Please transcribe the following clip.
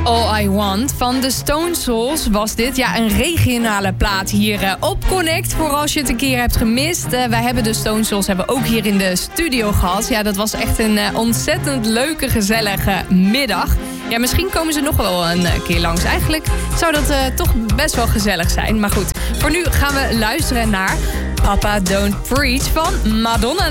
All I Want van de Stone Souls was dit. Ja, een regionale plaat hier op Connect. Voor als je het een keer hebt gemist. Wij hebben de Stone Souls ook hier in de studio gehad. Ja, dat was echt een ontzettend leuke, gezellige middag. Ja, misschien komen ze nog wel een keer langs. Eigenlijk zou dat toch best wel gezellig zijn. Maar goed, voor nu gaan we luisteren naar Papa Don't Preach van Madonna.